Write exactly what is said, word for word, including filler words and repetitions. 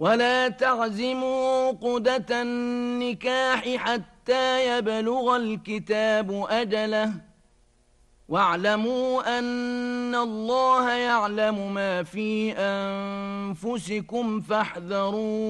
ولا تعزموا عقدة النكاح حتى يبلغ الكتاب أجله واعلموا أن الله يعلم ما في أنفسكم فاحذرون